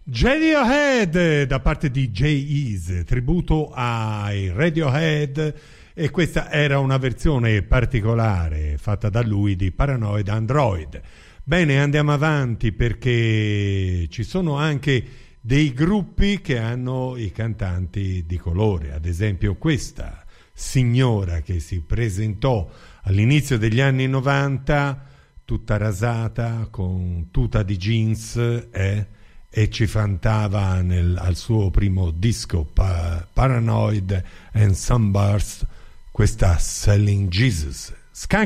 Radiohead da parte di J-Eazy, tributo ai Radiohead, e questa era una versione particolare fatta da lui di Paranoid Android. Bene, andiamo avanti perché ci sono anche dei gruppi che hanno i cantanti di colore, ad esempio questa signora che si presentò all'inizio degli anni 90 tutta rasata con tuta di jeans e ci cantava al suo primo disco Paranoid and Sunburst questa Selling Jesus.